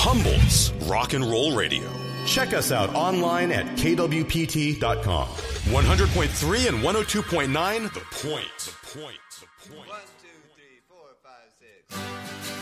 Humboldt's Rock and Roll Radio. Check us out online at kwpt.com. 100.3 and 102.9, The Point. The Point. The Point. 1, 2, 3, 4, 5, 6.